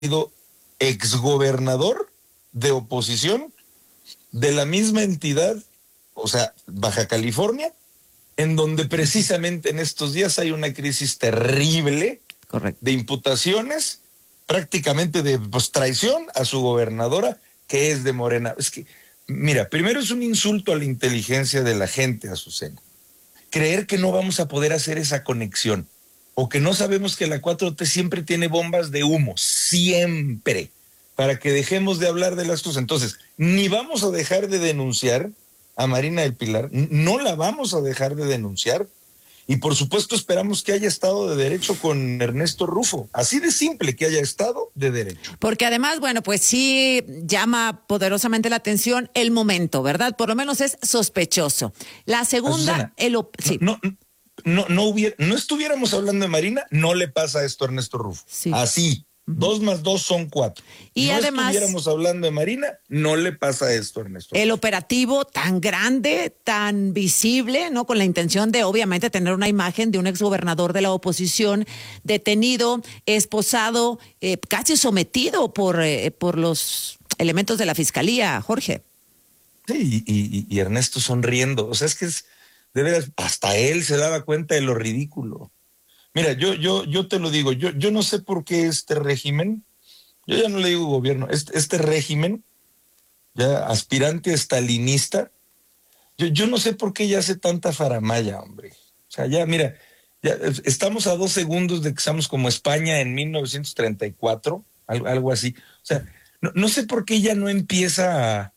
sido exgobernador de oposición de la misma entidad, o sea, Baja California, en donde precisamente en estos días hay una crisis terrible. Correcto. De imputaciones, prácticamente de traición a su gobernadora, que es de Morena. Es que, mira, primero es un insulto a la inteligencia de la gente, Azucena. Creer que no vamos a poder hacer esa conexión, o que no sabemos que la 4T siempre tiene bombas de humo, siempre, para que dejemos de hablar de las cosas. Entonces, ni vamos a dejar de denunciar a Marina del Pilar, no la vamos a dejar de denunciar, y por supuesto esperamos que haya Estado de Derecho con Ernesto Rufo, así de simple, que haya Estado de Derecho. Porque además, bueno, pues sí llama poderosamente la atención el momento, ¿verdad? Por lo menos es sospechoso. La segunda, Azucena, sí. No estuviéramos hablando de Marina, no le pasa esto a Ernesto Rufo. Sí. Así, 2 más 2 son 4. Y no además, estuviéramos hablando de Marina, no le pasa esto a Ernesto Rufo. El operativo tan grande, tan visible, ¿no? Con la intención de, obviamente, tener una imagen de un exgobernador de la oposición detenido, esposado, casi sometido por los elementos de la fiscalía, Jorge. Sí, y Ernesto sonriendo. O sea, es que es, de veras, hasta él se daba cuenta de lo ridículo. Mira, yo te lo digo, yo no sé por qué este régimen, yo ya no le digo gobierno, este régimen, ya aspirante estalinista, yo no sé por qué ya hace tanta faramalla, hombre. O sea, ya, mira, ya estamos a 2 segundos de que estamos como España en 1934, algo así. O sea, no sé por qué ya no empieza a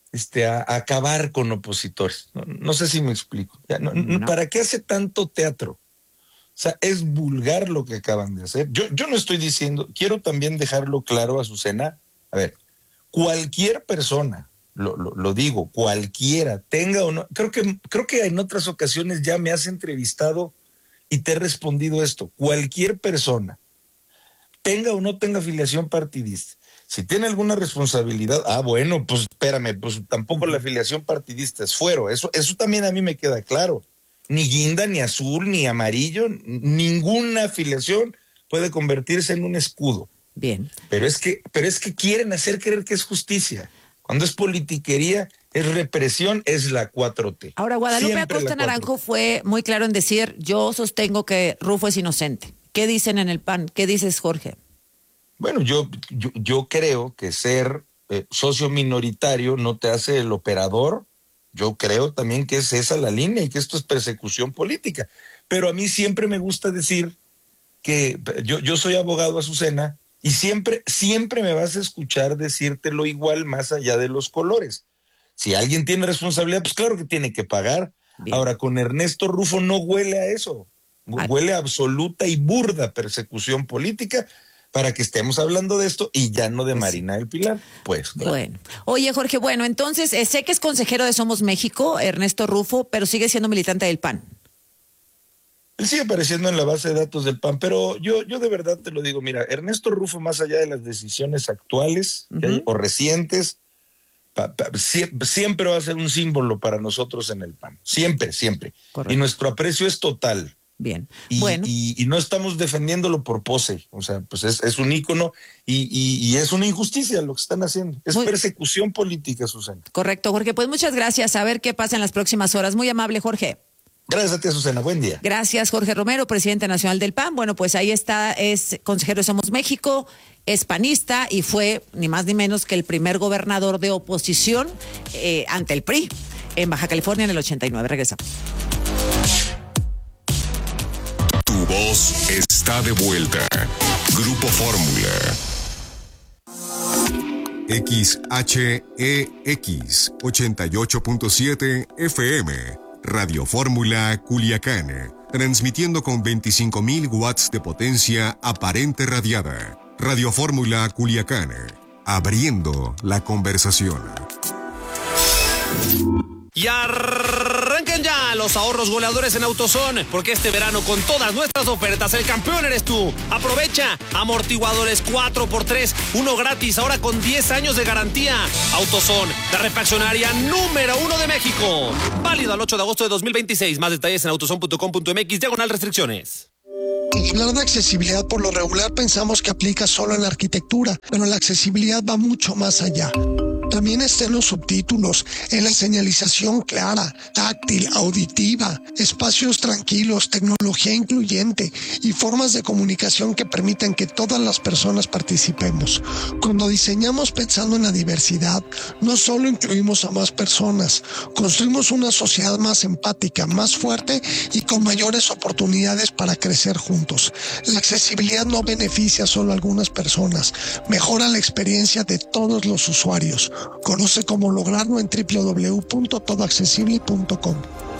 acabar con opositores. No sé si me explico. Ya, no. ¿Para qué hace tanto teatro? O sea, es vulgar lo que acaban de hacer. Yo no estoy diciendo, quiero también dejarlo claro, Azucena. A ver, cualquier persona, lo digo, cualquiera, tenga o no, creo que en otras ocasiones ya me has entrevistado y te he respondido esto. Cualquier persona, tenga o no tenga afiliación partidista, si tiene alguna responsabilidad, bueno, pues espérame, pues tampoco la afiliación partidista es fuero. Eso también a mí me queda claro. Ni guinda, ni azul, ni amarillo, ninguna afiliación puede convertirse en un escudo. Bien. Pero es que quieren hacer creer que es justicia. Cuando es politiquería, es represión, es la 4T. Ahora, Guadalupe Siempre Acosta la 4T. Naranjo fue muy claro en decir, yo sostengo que Rufo es inocente. ¿Qué dicen en el PAN? ¿Qué dices, Jorge? Bueno, yo creo que ser socio minoritario no te hace el operador. Yo creo también que es esa la línea y que esto es persecución política. Pero a mí siempre me gusta decir que yo soy abogado, Azucena, y siempre me vas a escuchar decírtelo igual más allá de los colores. Si alguien tiene responsabilidad, pues claro que tiene que pagar. Bien. Ahora, con Ernesto Rufo no huele a eso. Huele a absoluta y burda persecución política, para que estemos hablando de esto y ya no de Marina del Pilar. Pues, claro. Bueno. Oye, Jorge, bueno, entonces sé que es consejero de Somos México, Ernesto Rufo, pero sigue siendo militante del PAN. Él sigue apareciendo en la base de datos del PAN, pero yo de verdad te lo digo, mira, Ernesto Rufo, más allá de las decisiones actuales que hay, o recientes, siempre va a ser un símbolo para nosotros en el PAN. Siempre. Correcto. Y nuestro aprecio es total. Bien. Bueno. Y no estamos defendiéndolo por pose. O sea, pues es un ícono y es una injusticia lo que están haciendo. Es persecución política, Susana. Correcto, Jorge. Pues muchas gracias. A ver qué pasa en las próximas horas. Muy amable, Jorge. Gracias a ti, Susana. Buen día. Gracias, Jorge Romero, presidente nacional del PAN. Bueno, pues ahí está, es consejero de Somos México, es panista y fue ni más ni menos que el primer gobernador de oposición ante el PRI en Baja California en el 89. Regresamos. Tu voz está de vuelta. Grupo Fórmula. XHEX 88.7 FM. Radio Fórmula Culiacán. Transmitiendo con 25,000 watts de potencia aparente radiada. Radio Fórmula Culiacán. Abriendo la conversación. Y arranquen ya los ahorros goleadores en AutoZone, porque este verano con todas nuestras ofertas el campeón eres tú. Aprovecha amortiguadores 4x3, uno gratis, ahora con 10 años de garantía. AutoZone, la refaccionaria número 1 de México. Válido al 8 de agosto de 2026. Más detalles en autozone.com.mx/restricciones. Hablar de accesibilidad por lo regular pensamos que aplica solo en la arquitectura, pero la accesibilidad va mucho más allá. También está en los subtítulos, en la señalización clara, táctil, auditiva, espacios tranquilos, tecnología incluyente y formas de comunicación que permitan que todas las personas participemos. Cuando diseñamos pensando en la diversidad, no solo incluimos a más personas, construimos una sociedad más empática, más fuerte y con mayores oportunidades para crecer juntos. La accesibilidad no beneficia solo a algunas personas, mejora la experiencia de todos los usuarios. Conoce cómo lograrlo en www.todoaccesible.com.